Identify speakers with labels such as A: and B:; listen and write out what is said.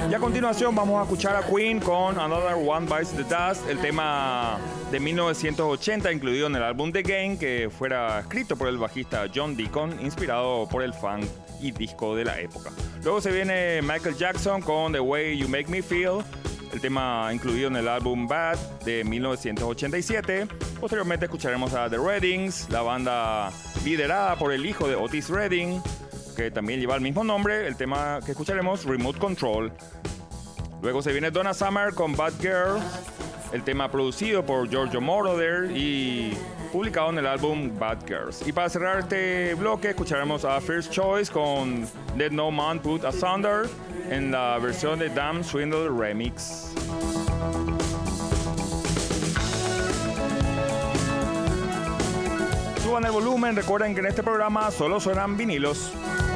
A: Y a continuación vamos a escuchar a Queen con Another One Bites the Dust, el tema de 1980 incluido en el álbum The Game, que fuera escrito por el bajista John Deacon, inspirado por el funk y disco de la época. Luego se viene Michael Jackson con The Way You Make Me Feel, el tema incluido en el álbum Bad de 1987. Posteriormente escucharemos a The Reddings, la banda liderada por el hijo de Otis Redding, que también lleva el mismo nombre. El tema que escucharemos, Remote Control. Luego se viene Donna Summer con Bad Girl, el tema producido por Giorgio Moroder y publicado en el álbum Bad Girls. Y para cerrar este bloque escucharemos a First Choice con Let No Man Put Asunder en la versión de Damn Swindle Remix. Suban el volumen, recuerden que en este programa solo suenan vinilos.